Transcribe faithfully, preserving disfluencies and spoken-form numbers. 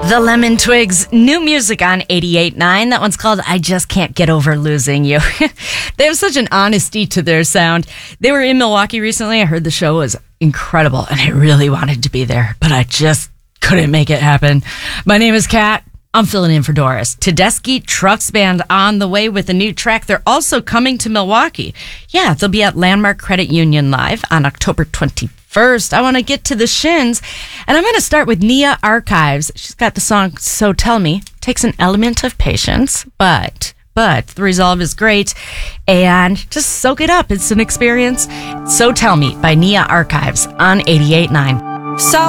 The Lemon Twigs, new music on eighty-eight point nine. That one's called I Just Can't Get Over Losing You. They have such an honesty to their sound. They were in Milwaukee recently. I heard the show was incredible, and I really wanted to be there, but I just couldn't make it happen. My name is Kat. I'm filling in for Doris. Tedeschi Trucks Band on the way with a new track. They're also coming to Milwaukee. Yeah, they'll be at Landmark Credit Union Live on October twenty-first. I want to get to the shins, and I'm going to start with Nia Archives. She's got the song So Tell Me. Takes an element of patience, but but the resolve is great, and just soak it up. It's an experience. So Tell Me by Nia Archives on eighty-eight point nine. So